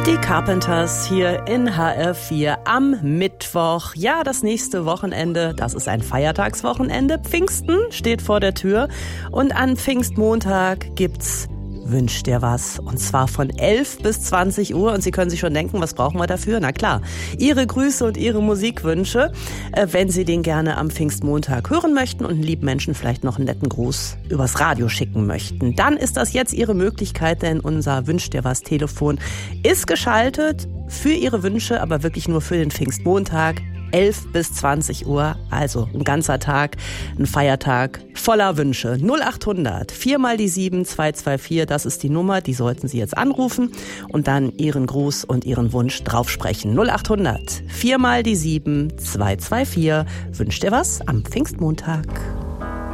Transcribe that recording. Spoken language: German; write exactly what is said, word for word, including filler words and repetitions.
Die Carpenters hier in H R vier am Mittwoch. Ja, das nächste Wochenende, das ist ein Feiertagswochenende. Pfingsten steht vor der Tür und an Pfingstmontag gibt's Wünsch dir was. Und zwar von elf bis zwanzig Uhr. Und Sie können sich schon denken, was brauchen wir dafür? Na klar, Ihre Grüße und Ihre Musikwünsche, äh, wenn Sie den gerne am Pfingstmontag hören möchten und einen lieben Menschen vielleicht noch einen netten Gruß übers Radio schicken möchten. Dann ist das jetzt Ihre Möglichkeit, denn unser Wünsch dir was Telefon ist geschaltet für Ihre Wünsche, aber wirklich nur für den Pfingstmontag. elf bis zwanzig Uhr, also ein ganzer Tag, ein Feiertag voller Wünsche. null acht hundert, vier mal die sieben, zwei zwei vier, das ist die Nummer, die sollten Sie jetzt anrufen und dann Ihren Gruß und Ihren Wunsch drauf sprechen. null acht hundert, vier mal die sieben, zwei zwei vier, wünscht ihr was am Pfingstmontag.